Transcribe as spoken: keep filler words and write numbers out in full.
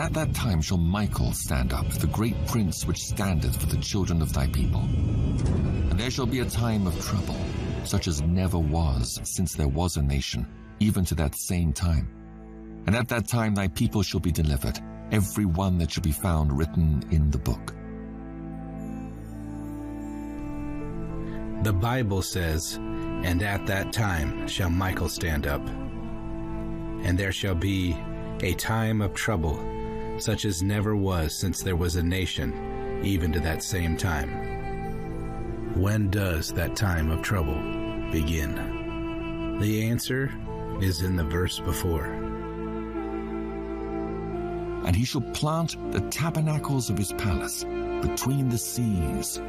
at that time shall Michael stand up, the great prince which standeth for the children of thy people. And there shall be a time of trouble, such as never was since there was a nation, even to that same time. And at that time thy people shall be delivered, every one that shall be found written in the book. The Bible says, "And at that time shall Michael stand up. And there shall be a time of trouble, such as never was since there was a nation, even to that same time." When does that time of trouble begin? The answer is in the verse before. And he shall plant the tabernacles of his palace between the seas,